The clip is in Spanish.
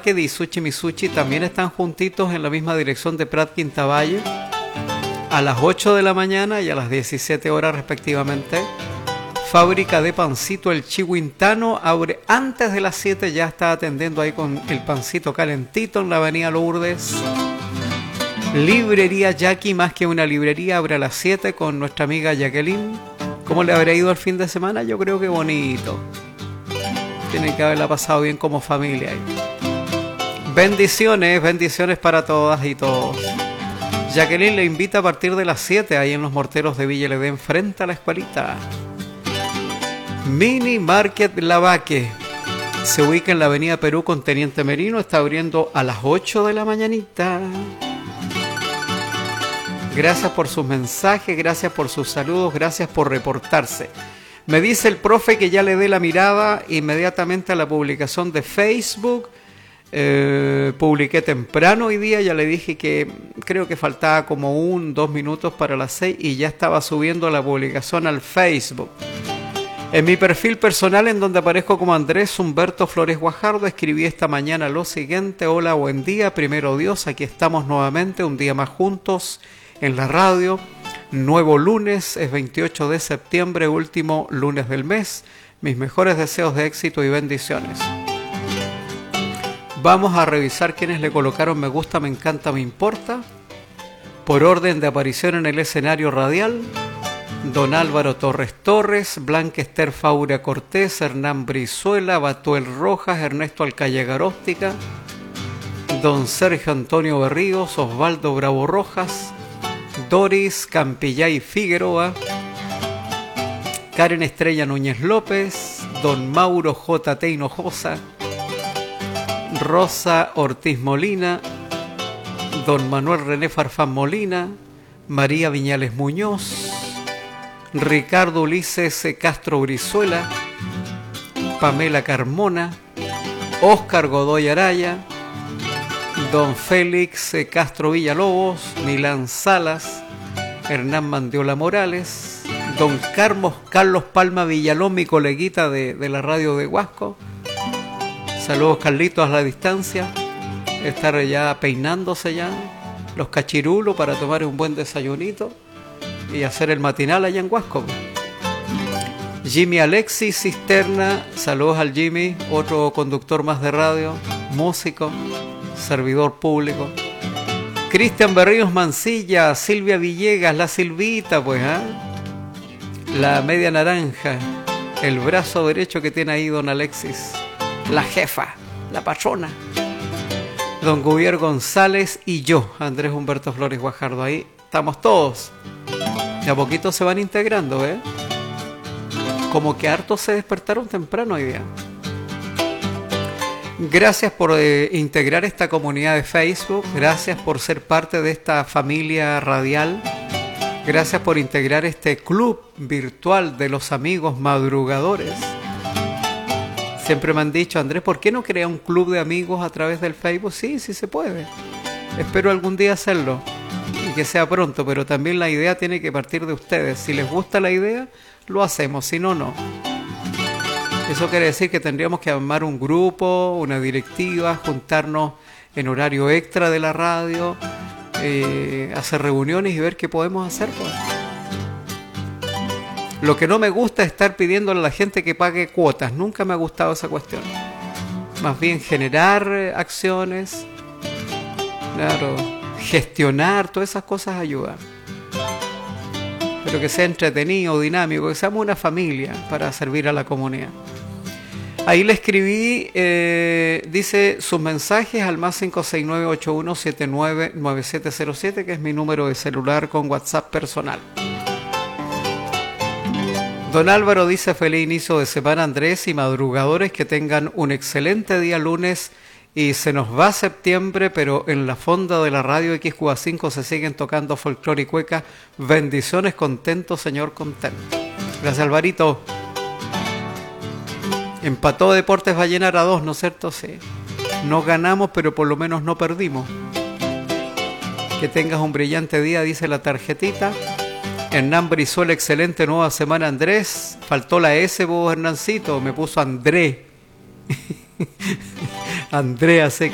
Market y Sushi Misuchi también están juntitos en la misma dirección de Prat Quinta Valle, a las 8 de la mañana y a las 17 horas respectivamente. Fábrica de Pancito El Chihuintano abre antes de las 7, ya está atendiendo ahí con el pancito calentito en la avenida Lourdes. Librería Jackie, más que una librería, abre a las 7 con nuestra amiga Jacqueline. ¿Cómo le habrá ido el fin de semana? Yo creo que bonito. Tienen que haberla pasado bien como familia ahí. Bendiciones, bendiciones para todas y todos. Jacqueline le invita a partir de las 7 ahí en los morteros de Villa Ledén frente a la escuelita. Mini Market Lavaque se ubica en la avenida Perú con Teniente Merino, está abriendo a las 8 de la mañanita. Gracias por sus mensajes, gracias por sus saludos, gracias por reportarse. Me dice el profe que ya le dé la mirada inmediatamente a la publicación de Facebook. Publiqué temprano hoy día, ya le dije que creo que faltaba como 2 minutos para las 6 y ya estaba subiendo la publicación al Facebook. En mi perfil personal, en donde aparezco como Andrés Humberto Flores Guajardo, escribí esta mañana lo siguiente: hola, buen día, primero Dios, aquí estamos nuevamente, un día más juntos en la radio. Nuevo lunes, es 28 de septiembre, último lunes del mes. Mis mejores deseos de éxito y bendiciones. Vamos a revisar quienes le colocaron me gusta, me encanta, me importa. Por orden de aparición en el escenario radial: Don Álvaro Torres Torres, Blanca Esther Faura Cortés, Hernán Brizuela, Batuel Rojas, Ernesto Alcaya Garóstica, Don Sergio Antonio Berríos, Osvaldo Bravo Rojas, Doris Campillay Figueroa, Karen Estrella Núñez López, Don Mauro J.T. Hinojosa, Rosa Ortiz Molina, Don Manuel René Farfán Molina, María Viñales Muñoz, Ricardo Ulises Castro Brizuela, Pamela Carmona, Óscar Godoy Araya, Don Félix Castro Villalobos, Milán Salas, Hernán Mandiola Morales, Don Carlos Palma Villalón, mi coleguita de la radio de Huasco. Saludos, Carlitos, a la distancia. Estar ya peinándose ya los cachirulos para tomar un buen desayunito y hacer el matinal allá en Huasco. Jimmy Alexis Cisterna, saludos al Jimmy, otro conductor más de radio, músico, servidor público. Cristian Berríos Mancilla, Silvia Villegas, la Silvita, pues, la media naranja, el brazo derecho que tiene ahí don Alexis, la jefa, la patrona, don Gubier González y yo, Andrés Humberto Flores Guajardo. Ahí estamos todos. De a poquito se van integrando, como que hartos se despertaron temprano hoy día. Gracias por integrar esta comunidad de Facebook, gracias por ser parte de esta familia radial, gracias por integrar este club virtual de los amigos madrugadores. Siempre me han dicho, Andrés, ¿por qué no crea un club de amigos a través del Facebook? Sí, sí se puede. Espero algún día hacerlo y que sea pronto, pero también la idea tiene que partir de ustedes. Si les gusta la idea, lo hacemos, si no, no. Eso quiere decir que tendríamos que armar un grupo, una directiva, juntarnos en horario extra de la radio, hacer reuniones y ver qué podemos hacer, pues. Lo que no me gusta es estar pidiéndole a la gente que pague cuotas. Nunca me ha gustado esa cuestión. Más bien generar acciones, claro, gestionar, todas esas cosas ayudan. Pero que sea entretenido, dinámico, que seamos una familia para servir a la comunidad. Ahí le escribí, dice sus mensajes al más 569-8179-9707, que es mi número de celular con WhatsApp personal. Don Álvaro dice: feliz inicio de semana, Andrés y madrugadores, que tengan un excelente día lunes. Y se nos va septiembre, pero en la fonda de la radio XQA5 se siguen tocando folclore y cueca. Bendiciones, contento, señor, contento. Gracias, Alvarito. Empató Deportes Vallenar a 2, ¿no es cierto? Sí. No ganamos, pero por lo menos no perdimos. Que tengas un brillante día, dice la tarjetita. Hernán Brizuela, excelente nueva semana, Andrés. Faltó la S, vos, Hernancito. Me puso André. Andrea C.